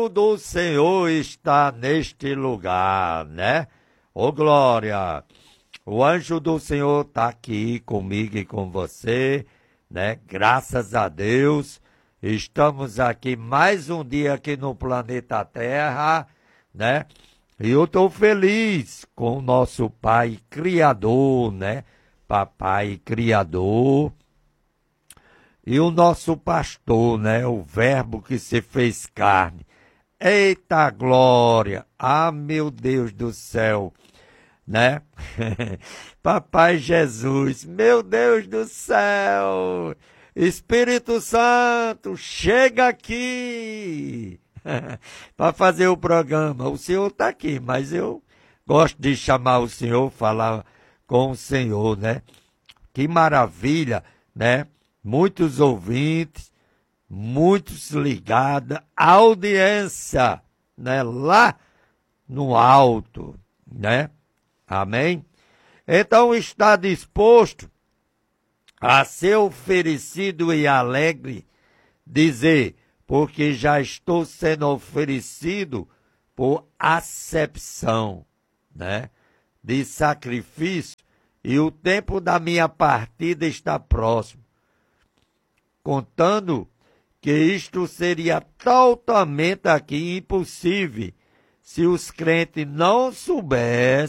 anjo do Senhor está neste lugar, né? Ô glória! O anjo do Senhor está aqui comigo e com você, né? Graças a Deus, estamos aqui mais um dia aqui no planeta Terra, né? E eu estou feliz com o nosso Pai Criador, né? Papai Criador. E o nosso pastor, né? O Verbo que se fez carne. Eita glória! Ah, meu Deus do céu! Né? Papai Jesus, meu Deus do céu! Espírito Santo, chega aqui! Para fazer o programa. O Senhor está aqui, mas eu gosto de chamar o Senhor, falar com o Senhor, né? Que maravilha, né? Muitos ouvintes, muitos ligados, audiência, né? Lá no alto, né? Amém? Então está disposto a ser oferecido e alegre, dizer, porque já estou sendo oferecido por acepção, né? De sacrifício, e o tempo da minha partida está próximo, contando que isto seria totalmente aqui impossível se os crentes não soubessem